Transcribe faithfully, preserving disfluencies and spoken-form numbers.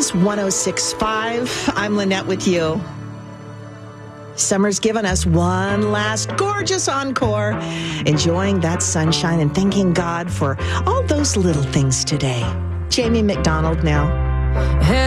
News one oh six point five. I'm Lynette with you. Summer's given us one last gorgeous encore. Enjoying that sunshine and thanking God for all those little things today. Jamie McDonald now.